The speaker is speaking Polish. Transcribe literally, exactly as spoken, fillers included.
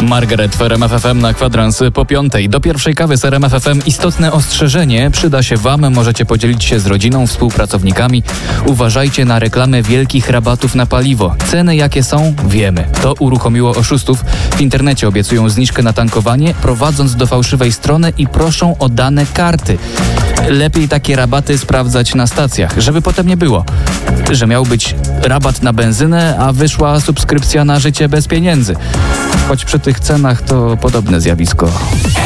Margaret w R M F F M na kwadrans po piątej. Do pierwszej kawy z R M F F M istotne ostrzeżenie. Przyda się Wam, możecie podzielić się z rodziną, współpracownikami. Uważajcie na reklamy wielkich rabatów na paliwo. Ceny jakie są, wiemy. To uruchomiło oszustów. W internecie obiecują zniżkę na tankowanie, prowadząc do fałszywej strony i proszą o dane karty. Lepiej takie rabaty sprawdzać na stacjach, żeby potem nie było, że miał być rabat na benzynę, a wyszła subskrypcja na życie bez pieniędzy. Choć przy tych cenach to podobne zjawisko.